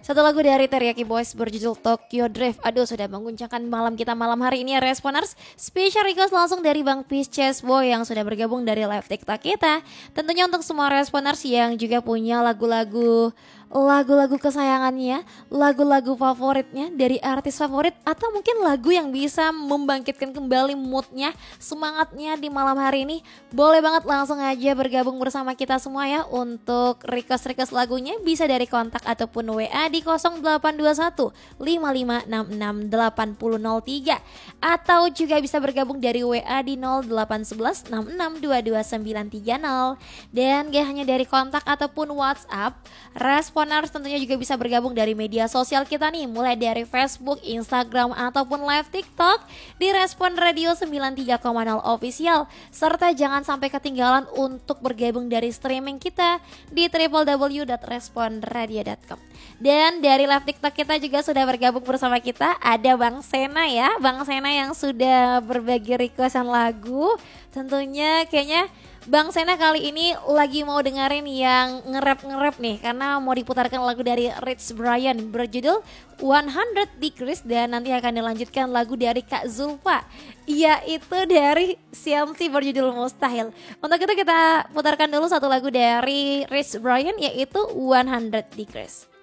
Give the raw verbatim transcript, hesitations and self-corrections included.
Satu lagu dari Teriyaki Boys berjudul Tokyo Drift. Aduh, sudah mengguncangkan malam kita malam hari ini ya Responers. Special request langsung dari Bang Pisces Boy yang sudah bergabung dari live TikTok kita. Tentunya untuk semua Responers yang juga punya lagu-lagu lagu-lagu kesayangannya, lagu-lagu favoritnya dari artis favorit, atau mungkin lagu yang bisa membangkitkan kembali moodnya, semangatnya di malam hari ini, boleh banget langsung aja bergabung bersama kita semua ya. Untuk request-request lagunya bisa dari kontak ataupun W A di nol delapan dua satu lima lima enam enam delapan nol nol tiga, atau juga bisa bergabung dari W A di nol delapan satu satu enam enam dua dua sembilan tiga nol. Dan gak hanya dari kontak ataupun WhatsApp, Responers tentunya juga bisa bergabung dari media sosial kita nih, mulai dari Facebook, Instagram, ataupun live TikTok di Respon Radio sembilan tiga koma nol Official. Serta jangan sampai ketinggalan untuk bergabung dari streaming kita di w w w dot respon radio dot com. Dan dari live TikTok kita juga sudah bergabung bersama kita, ada Bang Sena ya, Bang Sena yang sudah berbagi requestan lagu. Tentunya kayaknya Bang Sena kali ini lagi mau dengerin yang nge-rap-nge-rap nih, karena mau diputarkan lagu dari Rich Brian berjudul seratus Degrees, dan nanti akan dilanjutkan lagu dari Kak Zulfa, yaitu dari Siamsi berjudul Mustahil. Untuk itu kita putarkan dulu satu lagu dari Rich Brian, yaitu seratus Degrees.